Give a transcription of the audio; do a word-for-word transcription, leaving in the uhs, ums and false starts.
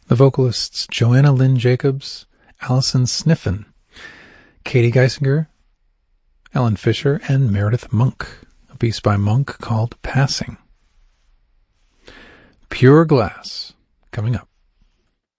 The vocalists Joanna Lynn Jacobs, Alison Sniffen, Katie Geisinger, Ellen Fisher, and Meredith Monk. A piece by Monk called Passing. Pure Glass, coming up.